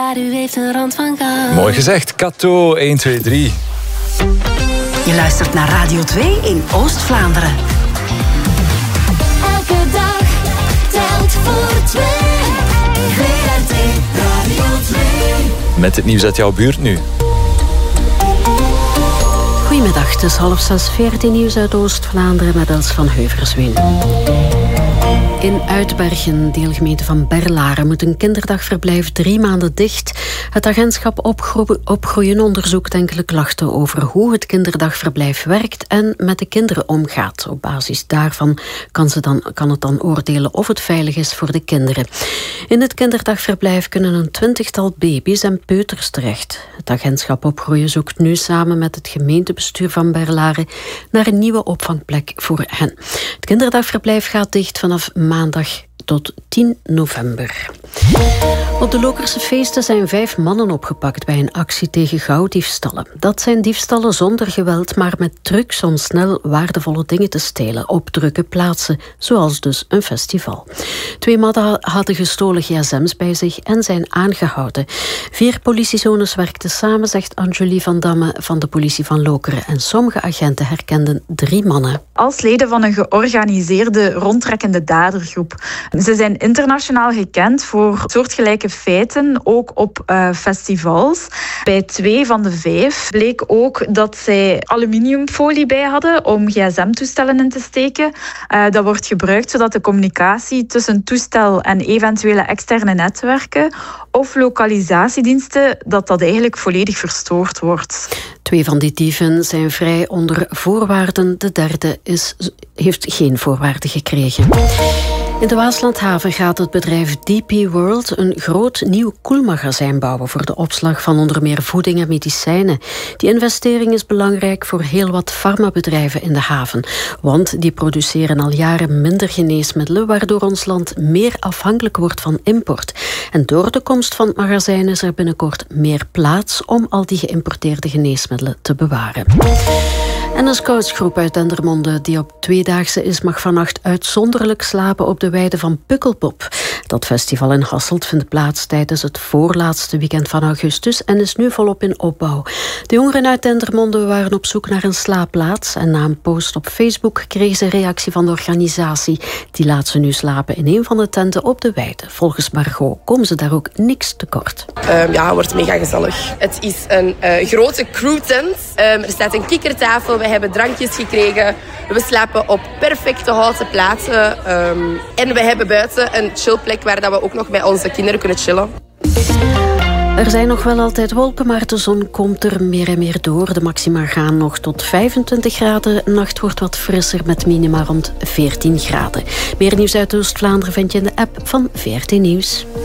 maar u heeft een rand van goud. Mooi gezegd, Kato, 1, 2, 3. Je luistert naar Radio 2 in Oost-Vlaanderen. Elke dag telt voor 2. VRT Radio 2. Met het nieuws uit jouw buurt nu. Goedemiddag, het is 5:30 VRT nieuws uit Oost-Vlaanderen met Els van Heuversween. In Uitbergen, deelgemeente van Berlare, moet een kinderdagverblijf 3 maanden dicht. Het agentschap Opgroeien onderzoekt enkele klachten over hoe het kinderdagverblijf werkt en met de kinderen omgaat. Op basis daarvan kan het dan oordelen of het veilig is voor de kinderen. In het kinderdagverblijf kunnen een 20-tal baby's en peuters terecht. Het agentschap Opgroeien zoekt nu samen met het gemeentebestuur van Berlare naar een nieuwe opvangplek voor hen. Het kinderdagverblijf gaat dicht vanaf maandag tot 10 november. Op de Lokerse feesten zijn 5 mannen opgepakt bij een actie tegen gauwdiefstallen. Dat zijn diefstallen zonder geweld, maar met trucs om snel waardevolle dingen te stelen op drukke plaatsen, zoals dus een festival. 2 mannen hadden gestolen gsm's bij zich en zijn aangehouden. 4 politiezones werkten samen, zegt Angelie van Damme van de politie van Lokeren. En sommige agenten herkenden 3 mannen. Als leden van een georganiseerde rondtrekkende dadergroep. Ze zijn internationaal gekend voor soortgelijke feiten, ook op festivals. Bij 2 van de 5 bleek ook dat zij aluminiumfolie bij hadden om gsm-toestellen in te steken. Dat wordt gebruikt zodat de communicatie tussen toestel en eventuele externe netwerken of lokalisatiediensten, dat eigenlijk volledig verstoord wordt. 2 van die dieven zijn vrij onder voorwaarden. De derde heeft geen voorwaarden gekregen. In de Waaslandhaven gaat het bedrijf DP World een groot nieuw koelmagazijn bouwen voor de opslag van onder meer voeding en medicijnen. Die investering is belangrijk voor heel wat farmabedrijven in de haven, want die produceren al jaren minder geneesmiddelen, waardoor ons land meer afhankelijk wordt van import. En door de komst van het magazijn is er binnenkort meer plaats om al die geïmporteerde geneesmiddelen te bewaren. En een scoutsgroep uit Dendermonde die op 2-daagse is, mag vannacht uitzonderlijk slapen op de weide van Pukkelpop. Dat festival in Hasselt vindt plaats tijdens het voorlaatste weekend van augustus en is nu volop in opbouw. De jongeren uit Dendermonde waren op zoek naar een slaapplaats en na een post op Facebook kregen ze reactie van de organisatie. Die laat ze nu slapen in een van de tenten op de weide. Volgens Margot komen ze daar ook niks tekort. Ja, het wordt mega gezellig. Het is een grote crewtent. Er staat een kikkertafel. We hebben drankjes gekregen. We slapen op perfecte houten plaatsen. En we hebben buiten een chillplek waar dat we ook nog met onze kinderen kunnen chillen. Er zijn nog wel altijd wolken, maar de zon komt er meer en meer door. De maxima gaan nog tot 25 graden. De nacht wordt wat frisser met minima rond 14 graden. Meer nieuws uit Oost-Vlaanderen vind je in de app van VRT Nieuws.